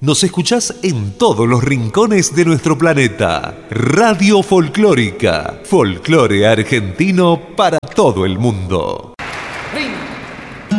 Nos escuchás en todos los rincones de nuestro planeta. Radio Folclórica. Folclore argentino para todo el mundo.